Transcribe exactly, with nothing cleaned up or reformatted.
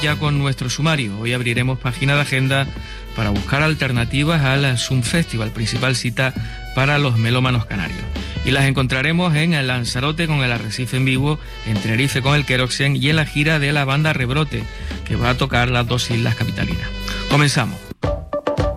ya con nuestro sumario. Hoy abriremos página de agenda para buscar alternativas al Sun Festival, principal cita para los melómanos canarios. Y las encontraremos en el Lanzarote con el Arrecife en vivo, en Tenerife con el Keroxen y en la gira de la banda Rebrote, que va a tocar las dos islas capitalinas. Comenzamos.